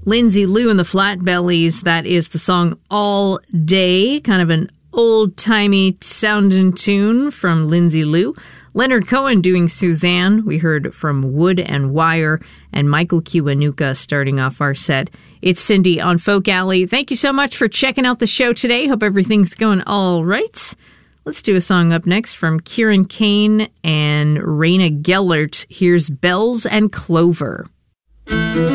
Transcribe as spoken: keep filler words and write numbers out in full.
Lindsay Lou and the Flatbellies. That is the song All Day, kind of an old-timey sounding tune from Lindsay Lou. Leonard Cohen doing Suzanne. We heard from Wood and Wire, and Michael Kiwanuka starting off our set. It's Cindy on Folk Alley. Thank you so much for checking out the show today. Hope everything's going all right. Let's do a song up next from Kieran Kane and Raina Gellert. Here's Bells and Clover.